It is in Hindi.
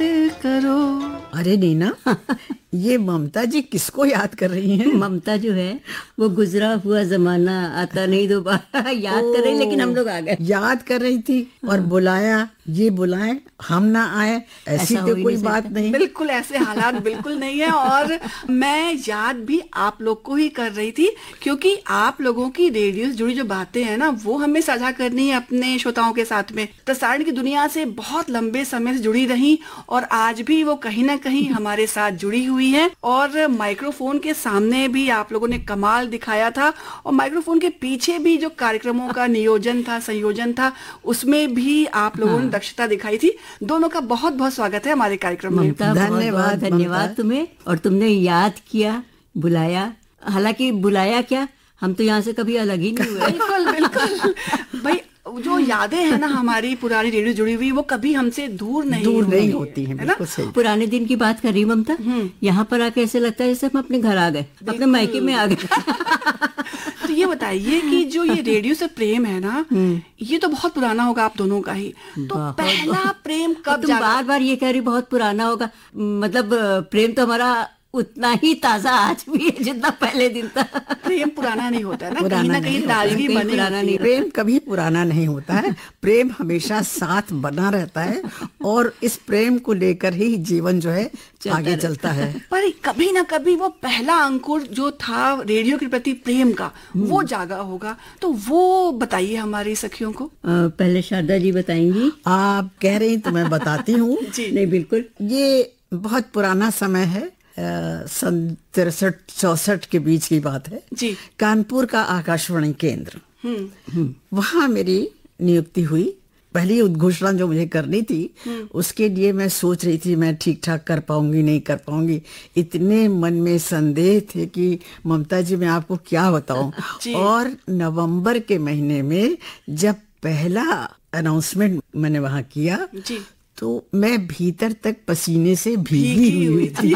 करो। अरे नीना, ये ममता जी किसको याद कर रही हैं? ममता जो है वो गुजरा हुआ जमाना आता नहीं दोबारा याद कर रही, लेकिन हम लोग आ गए। याद कर रही थी और बुलाया, ये बुलाए हम ना आए, ऐसी ऐसा तो हो ही कोई नहीं बात सकता। नहीं। बिल्कुल ऐसे हालात बिल्कुल नहीं है। और मैं याद भी आप लोग को ही कर रही थी, क्योंकि आप लोगों की रेडियो से जुड़ी जो बातें हैं ना, वो हमें साझा करनी है अपने श्रोताओं के साथ में। प्रसारण की दुनिया से बहुत लंबे समय से जुड़ी रही और आज भी वो कहीं ना कहीं हमारे साथ जुड़ी हुई है। और माइक्रोफोन के सामने भी आप लोगों ने कमाल दिखाया था, और माइक्रोफोन के पीछे भी जो कार्यक्रमों का नियोजन था, संयोजन था, उसमें भी आप लोगों ने दक्षता दिखाई थी। दोनों का बहुत बहुत स्वागत है हमारे कार्यक्रम में। ममता, बहुत बहुत धन्यवाद तुम्हें, और तुमने याद किया, बुलाया। हालांकि बुलाया क्या, हम तो यहाँ से कभी अलग ही नहीं हुए। बिल्कुल बिल्कुल भाई, जो यादें हैं ना हमारी पुरानी रेडियो जुड़ी हुई, वो कभी हमसे दूर नहीं होती हैं, है ना? बिल्कुल सही। पुराने दिन की बात कर रही ममता, यहाँ पर आके ऐसे लगता है जैसे हम अपने घर आ गए, अपने मायके में आ गए। तो ये बताइए कि जो ये रेडियो से प्रेम है ना, ये तो बहुत पुराना होगा आप दोनों का ही। तो पहला प्रेम कब तुम बार बार ये कह रही बहुत पुराना होगा, मतलब प्रेम तो हमारा उतना ही ताजा आज भी है जितना पहले दिन था। प्रेम पुराना नहीं होता है ना, पुराना कहीं ना नहीं कहीं होता है, ताजगी कहीं बनी पुराना होती नहीं। है। प्रेम कभी पुराना नहीं होता है, प्रेम हमेशा साथ बना रहता है, और इस प्रेम को लेकर ही जीवन जो है आगे चलता है। पर कभी ना कभी वो पहला अंकुर जो था रेडियो के प्रति प्रेम का, वो जागा होगा। तो वो बताइए हमारी सखियों को। पहले शारदा जी बताएंगी। आप कह रही तो मैं बताती हूँ। नहीं, बिल्कुल। ये बहुत पुराना समय है, सन 63-64 के बीच की बात है जी। कानपुर का आकाशवाणी केंद्र, वहाँ मेरी नियुक्ति हुई। पहली उद्घोषणा जो मुझे करनी थी, उसके लिए मैं सोच रही थी मैं ठीक ठाक कर पाऊंगी नहीं कर पाऊंगी। इतने मन में संदेह थे कि ममता जी मैं आपको क्या बताऊं। और नवंबर के महीने में जब पहला अनाउंसमेंट मैंने वहाँ किया, जी। तो मैं भीतर तक पसीने से भीगी हुई थी।